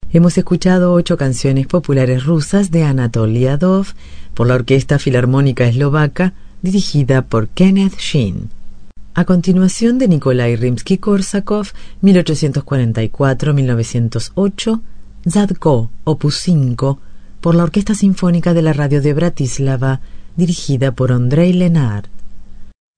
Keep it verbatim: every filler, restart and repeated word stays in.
Hemos escuchado ocho canciones populares rusas de Anatoly Adov por la Orquesta Filarmónica Eslovaca, dirigida por Kenneth Shin. A continuación, de Nikolai Rimsky-Korsakov, mil ochocientos cuarenta y cuatro a mil novecientos ocho, Zadko, opus cinco, por la Orquesta Sinfónica de la Radio de Bratislava, dirigida por Ondrej Lenart.